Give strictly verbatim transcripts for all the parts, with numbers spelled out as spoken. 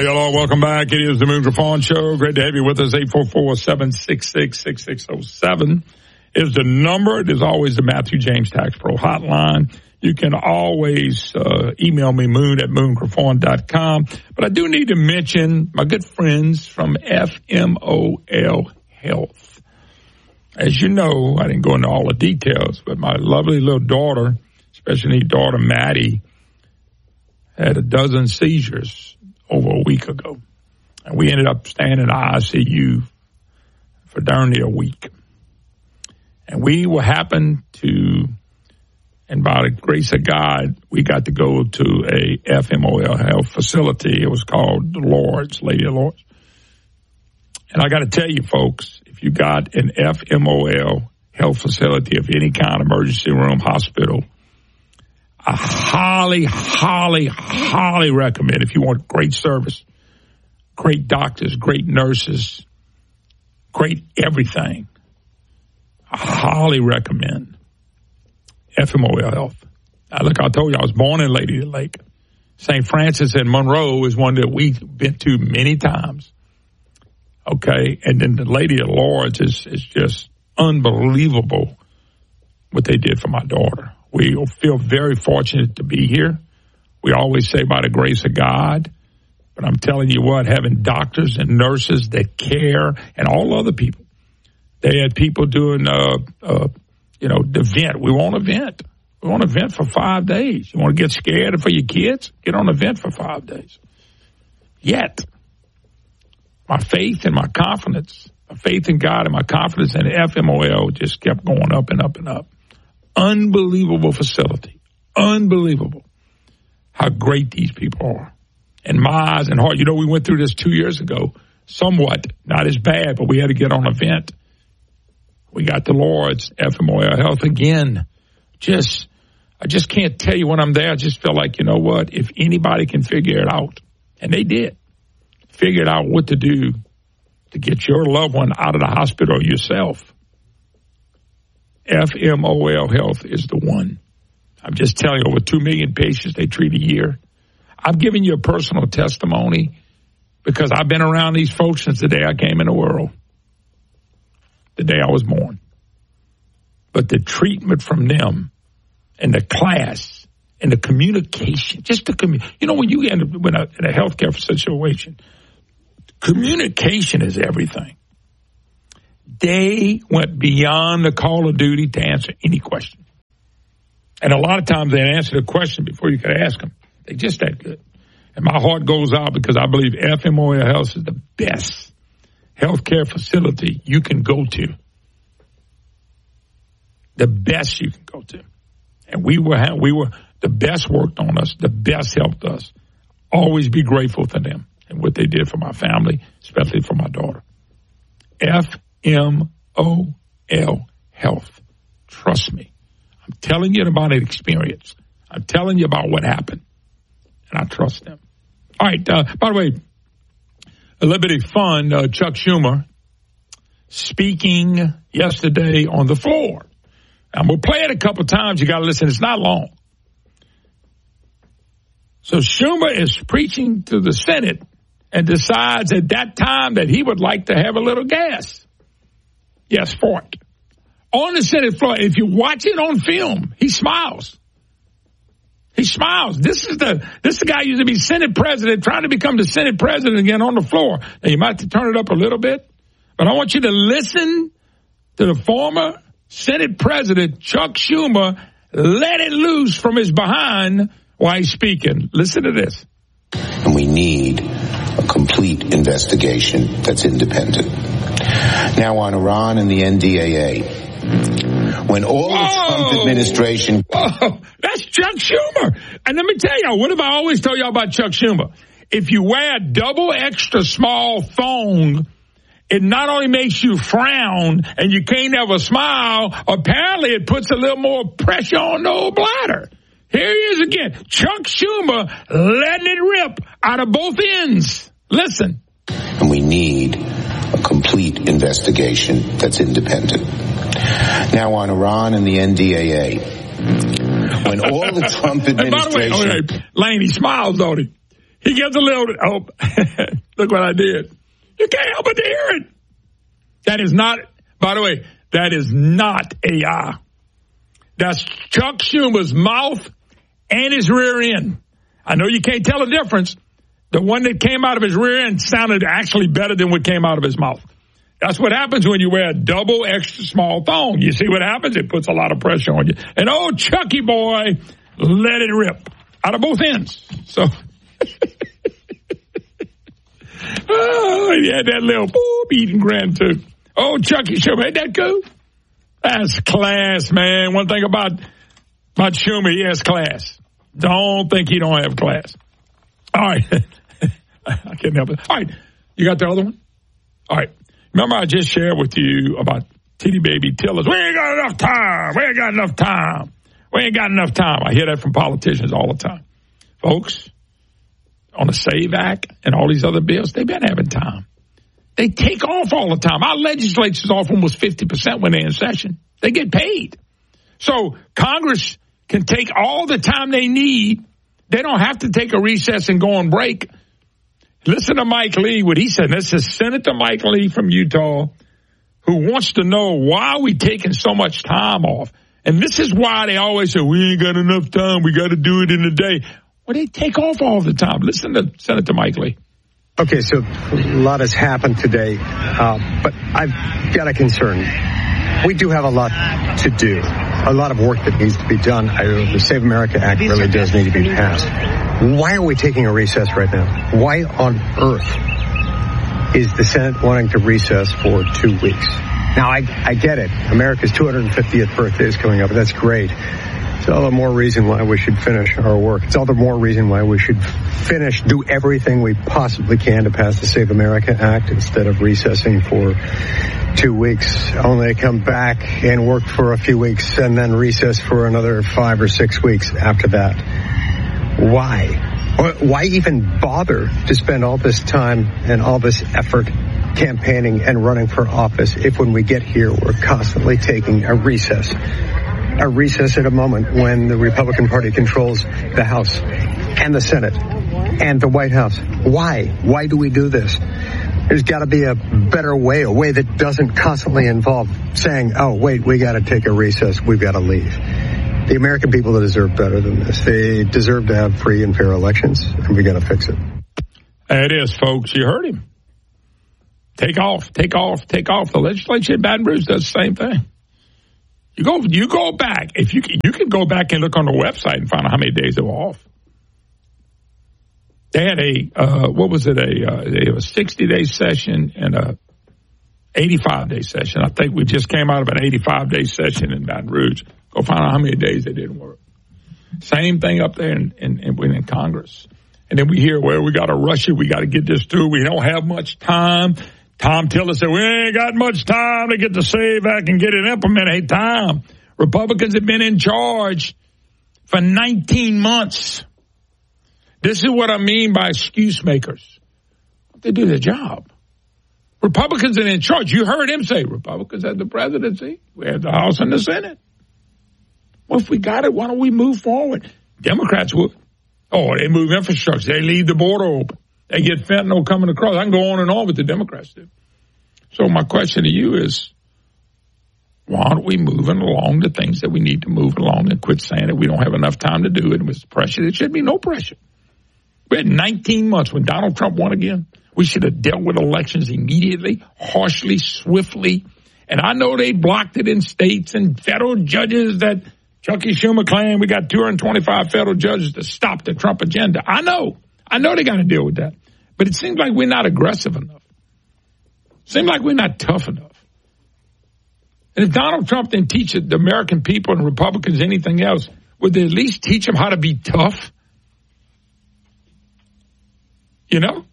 hello, welcome back. It is the Moon Griffon Show. Great to have you with us. eight four four, seven six six, six six zero seven is the number. It is always the Matthew James Tax Pro hotline. You can always uh, email me, moon at moon griffon dot com. But I do need to mention my good friends from F M O L Health. As you know, I didn't go into all the details, but my lovely little daughter, especially daughter Maddie, had a dozen seizures over a week ago. And we ended up staying in the I C U for darn near a week. And we were happened to, and by the grace of God, we got to go to a F M O L Health facility. It was called the Lords, Lady of Lords. And I got to tell you, folks, if you got an F M O L Health facility of any kind, emergency room, hospital, I highly, highly, highly recommend, if you want great service, great doctors, great nurses, great everything, I highly recommend F M O L Health. Now, look, I told you I was born in Lady of the Lake. Saint Francis and Monroe is one that we've been to many times. Okay, and then the Lady of Lords is, is just unbelievable what they did for my daughter. We feel very fortunate to be here. We always say by the grace of God, but I'm telling you what, having doctors and nurses that care and all other people. They had people doing, uh, uh, you know, the vent. We want a vent. We want a vent for five days. You want to get scared for your kids? Get on a vent for five days. Yet, my faith and my confidence, my faith in God and my confidence in F M O L just kept going up and up and up. Unbelievable facility. Unbelievable how great these people are. And my eyes and heart, you know, we went through this two years ago, somewhat, not as bad, but we had to get on a vent. We got the Lord's, F M O L Health again. Just, I just can't tell you when I'm there. I just feel like, you know what, if anybody can figure it out, and they did, figured out what to do to get your loved one out of the hospital yourself, F M O L Health is the one. I'm just telling you, over two million patients they treat a year. I'm giving you a personal testimony because I've been around these folks since the day I came in the world, the day I was born. But the treatment from them and the class and the communication, just the commu- you know, when you end up in a, in a healthcare situation, communication is everything. They went beyond the call of duty to answer any question. And a lot of times they answer the question before you could ask them. They just that good. And my heart goes out because I believe F M O L Health is the best healthcare facility you can go to. The best you can go to. And we were, we were, the best worked on us, the best helped us. Always be grateful to them and what they did for my family, especially for my daughter. F M O L Health. Trust me. I'm telling you about an experience. I'm telling you about what happened. And I trust them. All right. Uh, by the way, a little bit of fun. Uh, Chuck Schumer speaking yesterday on the floor. And we'll play it a couple times. You got to listen. It's not long. So Schumer is preaching to the Senate and decides at that time that he would like to have a little gas. Yes, for it. On the Senate floor, if you watch it on film, he smiles. He smiles. This is the this is the guy who used to be Senate president, trying to become the Senate president again on the floor. Now, you might have to turn it up a little bit, but I want you to listen to the former Senate President Chuck Schumer let it loose from his behind while he's speaking. Listen to this. And we need a complete investigation that's independent. Now on Iran and the N D A A. When all Whoa. the Trump administration... Whoa. That's Chuck Schumer. And let me tell y'all, what have I always told y'all about Chuck Schumer? If you wear a double extra small thong, it not only makes you frown and you can't ever smile, apparently it puts a little more pressure on the old bladder. Here he is again. Chuck Schumer letting it rip out of both ends. Listen. And we need a complete investigation that's independent. Now on Iran and the N D A A. When all the Trump administration... And by the way, okay, Lane, he smiles, don't he? He gets a little, oh, look what I did. You can't help but to hear it. That is not, by the way, that is not A I. That's Chuck Schumer's mouth and his rear end. I know you can't tell the difference. The one that came out of his rear end sounded actually better than what came out of his mouth. That's what happens when you wear a double extra small thong. You see what happens? It puts a lot of pressure on you. And old Chucky boy, let it rip out of both ends. So, oh, he had that little boop eating grin too. Oh, Chucky Schumer, ain't that cool? That's class, man. One thing about, about Schumer, he has class. Don't think he don't have class. All right. I can't help it. All right. You got the other one? All right. Remember I just shared with you about Titty Baby Tillers. We ain't got enough time. We ain't got enough time. We ain't got enough time. I hear that from politicians all the time. Folks, on the SAVE Act and all these other bills, they've been having time. They take off all the time. Our legislature's off almost fifty percent when they're in session. They get paid. So Congress can take all the time they need. They don't have to take a recess and go on break. Listen to Mike Lee, what he said. This is Senator Mike Lee from Utah, who wants to know why we taking so much time off. And this is why they always say, we ain't got enough time. We got to do it in a day. Well, they take off all the time. Listen to Senator Mike Lee. Okay, so a lot has happened today, uh, but I've got a concern. We do have a lot to do, a lot of work that needs to be done. I, the Save America Act really does need to be passed. Why are we taking a recess right now? Why on earth is the Senate wanting to recess for two weeks? Now, I, I get it. America's two hundred fiftieth birthday is coming up, and that's great. It's all the more reason why we should finish our work. It's all the more reason why we should finish, do everything we possibly can to pass the Save America Act instead of recessing for two weeks, only to come back and work for a few weeks and then recess for another five or six weeks after that. Why? Why even bother to spend all this time and all this effort campaigning and running for office if when we get here we're constantly taking a recess? A recess at a moment when the Republican Party controls the House and the Senate and the White House. Why? Why do we do this? There's got to be a better way, a way that doesn't constantly involve saying, oh, wait, we got to take a recess, we've got to leave. The American people deserve better than this. They deserve to have free and fair elections, and we got to fix it. It is, folks. You heard him. Take off, take off, take off. The legislature in Baton Rouge does the same thing. You go, you go back. If you can, you can go back and look on the website and find out how many days they were off. They had a uh, what was it? A uh, they have a sixty-day session and a eighty-five day session. I think we just came out of an eighty-five day session in Baton Rouge. Go find out how many days they didn't work. Same thing up there in in, in, in Congress. And then we hear, well, we got to rush it. We got to get this through. We don't have much time. Tom Tillis said, we ain't got much time to get the SAVE Act and get it implemented. Hey, Tom, Republicans have been in charge for nineteen months. This is what I mean by excuse makers. They do their job. Republicans are in charge. You heard him say, Republicans had the presidency. We had the House and the Senate. Well, if we got it, why don't we move forward? Democrats would. Oh, they move infrastructure. They leave the border open. They get fentanyl coming across. I can go on and on, but the Democrats do. So my question to you is, why aren't we moving along the things that we need to move along and quit saying that we don't have enough time to do it and with pressure? There should be no pressure. We had nineteen months when Donald Trump won again. We should have dealt with elections immediately, harshly, swiftly. And I know they blocked it in states and federal judges that Chucky Schumer claimed we got two hundred twenty-five federal judges to stop the Trump agenda. I know. I know they got to deal with that. But it seems like we're not aggressive enough. It seems like we're not tough enough. And if Donald Trump didn't teach the American people and Republicans anything else, would they at least teach them how to be tough? You know?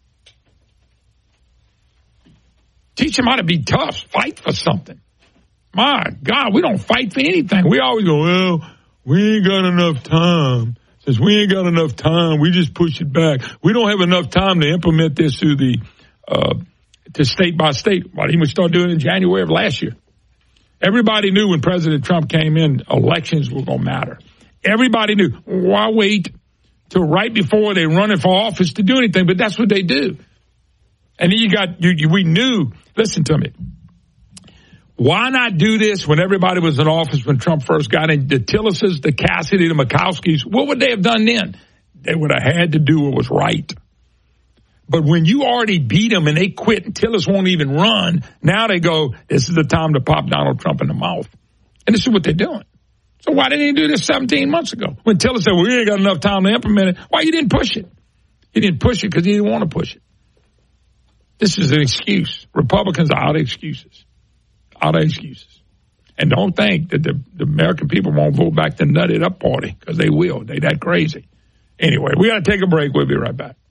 Teach them how to be tough. Fight for something. My God, we don't fight for anything. We always go, well, we ain't got enough time. Since we ain't got enough time, we just push it back. We don't have enough time to implement this through the, uh, to state by state. Why didn't we start doing it in January of last year? Everybody knew when President Trump came in, elections were going to matter. Everybody knew. Why wait till right before they run it for office to do anything, but that's what they do. And then you got, you, you, we knew, listen to me, why not do this when everybody was in office when Trump first got in? The Tillerses, the Cassidy, the Murkowskis, what would they have done then? They would have had to do what was right. But when you already beat them and they quit and Tillis won't even run, now they go, this is the time to pop Donald Trump in the mouth. And this is what they're doing. So why didn't he do this seventeen months ago? When Tillis said, well, we ain't got enough time to implement it. Why you didn't push it? He didn't push it because he didn't want to push it. This is an excuse. Republicans are out of excuses. Out of excuses. And don't think that the, the American people won't vote back the Nut It Up party, because they will. They that crazy. Anyway, we got to take a break. We'll be right back.